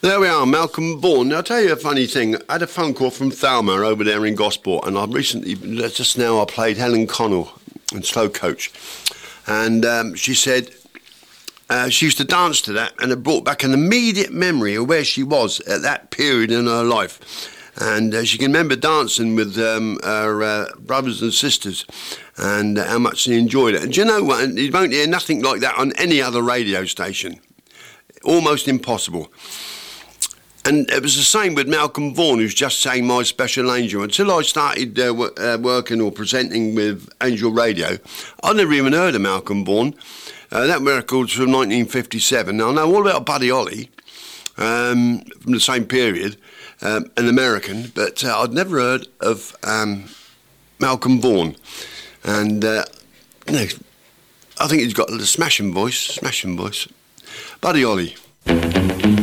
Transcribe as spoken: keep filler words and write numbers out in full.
There we are, Malcolm Vaughan. Now, I'll tell you a funny thing. I had a phone call from Thelma over there in Gosport, and I recently, just now, I played Helen Connell in Slow Coach. And um, she said uh, she used to dance to that, and it brought back an immediate memory of where she was at that period in her life. And uh, she can remember dancing with um, her uh, brothers and sisters, and uh, how much she enjoyed it. And do you know what? You won't hear nothing like that on any other radio station. Almost impossible. And it was the same with Malcolm Vaughan, who's just saying My Special Angel. Until I started uh, w- uh, working or presenting with Angel Radio, I never even heard of Malcolm Vaughan. Uh, that record's from nineteen fifty-seven. Now, I know all about Buddy Holly, um, from the same period, um, an American, but uh, I'd never heard of um, Malcolm Vaughan. And, uh, you know, I think he's got a smashing voice, smashing voice. Buddy Holly.